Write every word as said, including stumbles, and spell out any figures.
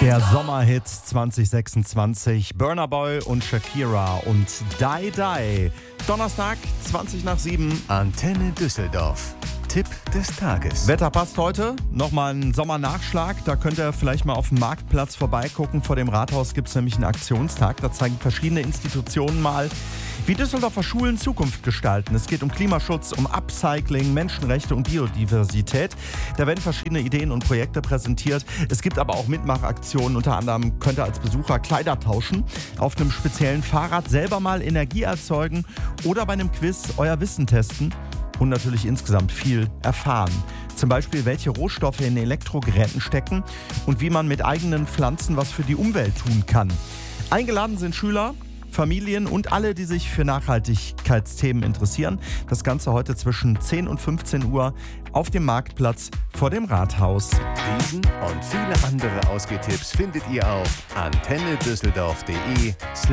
Der Sommerhit zwanzig sechsundzwanzig, Burna Boy und Shakira und Die Die. Donnerstag, zwanzig nach sieben. Antenne Düsseldorf. Tipp des Tages. Wetter passt heute. Nochmal ein Sommernachschlag. Da könnt ihr vielleicht mal auf dem Marktplatz vorbeigucken. Vor dem Rathaus gibt es nämlich einen Aktionstag. Da zeigen verschiedene Institutionen mal, wie Düsseldorfer Schulen Zukunft gestalten. Es geht um Klimaschutz, um Upcycling, Menschenrechte und Biodiversität. Da werden verschiedene Ideen und Projekte präsentiert. Es gibt aber auch Mitmachaktionen. Unter anderem könnt ihr als Besucher Kleider tauschen, auf einem speziellen Fahrrad selber mal Energie erzeugen oder bei einem Quiz euer Wissen testen. Und natürlich insgesamt viel erfahren. Zum Beispiel, welche Rohstoffe in Elektrogeräten stecken und wie man mit eigenen Pflanzen was für die Umwelt tun kann. Eingeladen sind Schüler, Familien und alle, die sich für Nachhaltigkeitsthemen interessieren. Das Ganze heute zwischen zehn und fünfzehn Uhr auf dem Marktplatz vor dem Rathaus. Diesen und viele andere Ausgehtipps findet ihr auf antenne düsseldorf punkt de